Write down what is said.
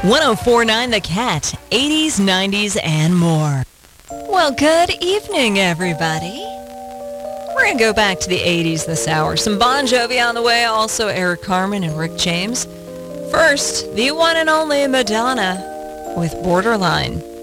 1049 The Cat, 80s, 90s, and more. Well, good evening, everybody. We're going to go back to the 80s this hour. Some Bon Jovi on the way, also Eric Carmen and Rick James. First, the one and only Madonna with Borderline.